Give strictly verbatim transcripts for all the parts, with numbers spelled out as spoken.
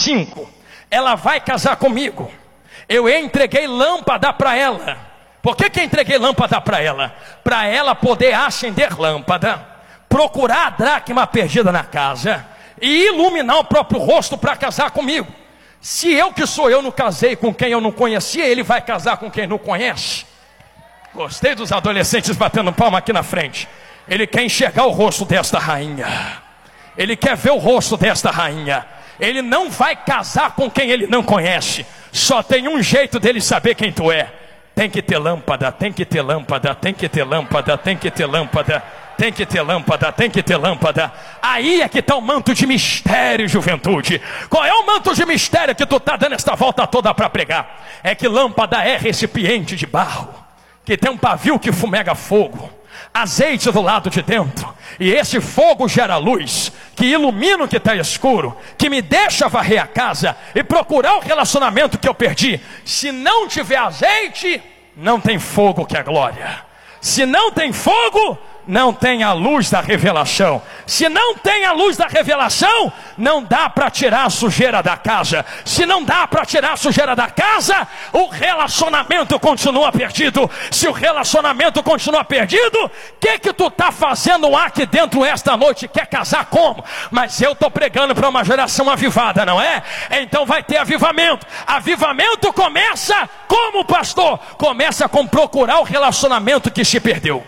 cinco, ela vai casar comigo. Eu entreguei lâmpada para ela. Por que que eu entreguei lâmpada para ela? Para ela poder acender lâmpada, procurar a dracma perdida na casa e iluminar o próprio rosto para casar comigo. Se eu que sou eu não casei com quem eu não conhecia, ele vai casar com quem não conhece. Gostei dos adolescentes batendo palma aqui na frente. Ele quer enxergar o rosto desta rainha. Ele quer ver o rosto desta rainha. Ele não vai casar com quem ele não conhece. Só tem um jeito dele saber quem tu é. Tem que ter lâmpada, tem que ter lâmpada, tem que ter lâmpada, tem que ter lâmpada, tem que ter lâmpada, tem que ter lâmpada. Aí é que está o manto de mistério, juventude. Qual é o manto de mistério que tu está dando esta volta toda para pregar? É que lâmpada é recipiente de barro, que tem um pavio que fumega fogo, azeite do lado de dentro, e esse fogo gera luz, que ilumina o que está escuro, que me deixa varrer a casa e procurar o relacionamento que eu perdi. Se não tiver azeite, não tem fogo que é glória. Se não tem fogo, não tem a luz da revelação. Se não tem a luz da revelação, não dá para tirar a sujeira da casa. Se não dá para tirar a sujeira da casa, o relacionamento continua perdido. Se o relacionamento continua perdido, o que que tu tá fazendo aqui dentro esta noite? Quer casar como? Mas eu tô pregando para uma geração avivada, não é? Então vai ter avivamento. Avivamento começa como, pastor? Começa com procurar o relacionamento que se perdeu.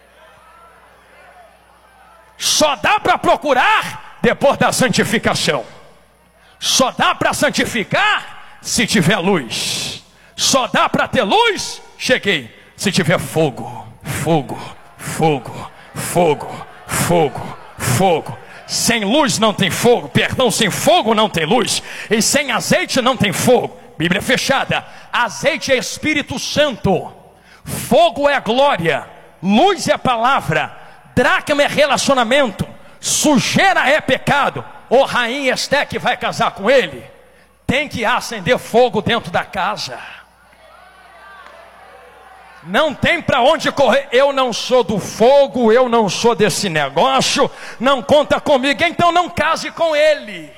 Só dá para procurar depois da santificação. Só dá para santificar se tiver luz. Só dá para ter luz, cheguei, se tiver fogo. Fogo, fogo, fogo, fogo, fogo. Sem luz não tem fogo, perdão, sem fogo não tem luz. E sem azeite não tem fogo. Bíblia fechada. Azeite é Espírito Santo, fogo é glória, luz é palavra, dracma é relacionamento, sujeira é pecado. Ô rainha Esté que vai casar com ele, tem que acender fogo dentro da casa. Não tem para onde correr. Eu não sou do fogo, eu não sou desse negócio, não conta comigo, então não case com ele.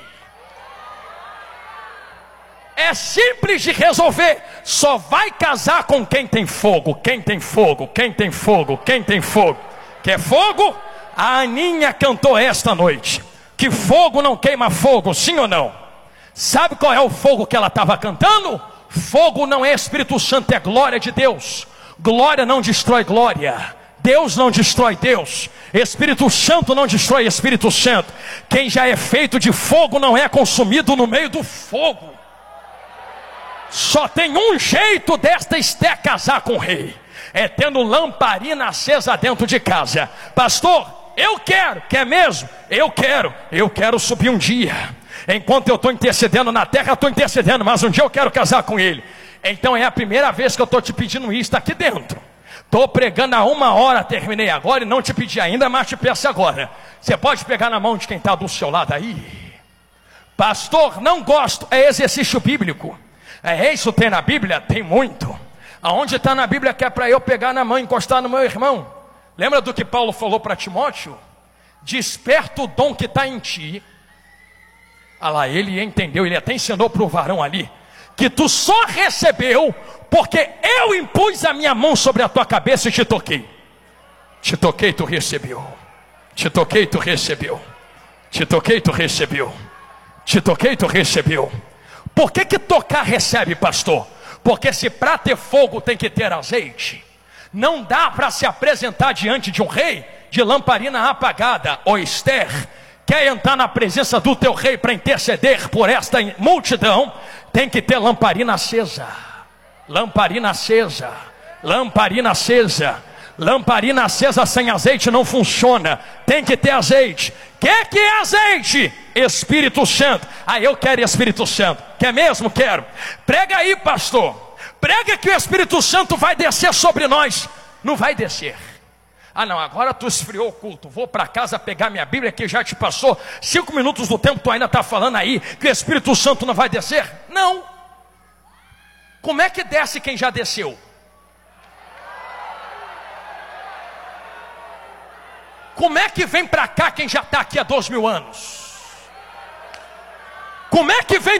É simples de resolver. Só vai casar com quem tem fogo. Quem tem fogo, quem tem fogo, quem tem fogo. Quer fogo? A Aninha cantou esta noite que fogo não queima fogo, sim ou não? Sabe qual é o fogo que ela estava cantando? Fogo não é Espírito Santo, é glória de Deus. Glória não destrói glória, Deus não destrói Deus, Espírito Santo não destrói Espírito Santo. Quem já é feito de fogo não é consumido no meio do fogo. Só tem um jeito desta Esté casar com o rei, é tendo lamparina acesa dentro de casa. Pastor, eu quero, quer mesmo? Eu quero, eu quero subir um dia. Enquanto eu estou intercedendo na terra, eu estou intercedendo, mas um dia eu quero casar com ele. Então é a primeira vez que eu estou te pedindo isso aqui dentro. Estou pregando há uma hora, terminei agora e não te pedi ainda, mas te peço agora. Você pode pegar na mão de quem está do seu lado aí? Pastor, não gosto, é exercício bíblico. É isso tem na Bíblia? Tem muito. Aonde está na Bíblia que é para eu pegar na mão e encostar no meu irmão? Lembra do que Paulo falou para Timóteo? Desperta o dom que está em ti. Ah lá, ele entendeu, ele até ensinou para o varão ali, que tu só recebeu porque eu impus a minha mão sobre a tua cabeça e te toquei. Te toquei, tu recebeu. Te toquei, tu recebeu. Te toquei, tu recebeu. Te toquei, tu recebeu. Por que que tocar recebe, pastor? Porque se para ter fogo tem que ter azeite. Não dá para se apresentar diante de um rei de lamparina apagada. Ó Esther, quer entrar na presença do teu rei para interceder por esta multidão? Tem que ter lamparina acesa. Lamparina acesa. Lamparina acesa. Lamparina acesa sem azeite não funciona. Tem que ter azeite. Quer que é azeite? Espírito Santo. Ah, eu quero Espírito Santo. Quer mesmo? Quero. Prega aí, pastor. Prega que o Espírito Santo vai descer sobre nós. Não vai descer. Ah não, agora tu esfriou o culto. Vou para casa pegar minha Bíblia que já te passou cinco minutos do tempo. Tu ainda está falando aí que o Espírito Santo não vai descer? Não. Como é que desce quem já desceu? Como é que vem para cá quem já está aqui há dois mil anos? Como é que vem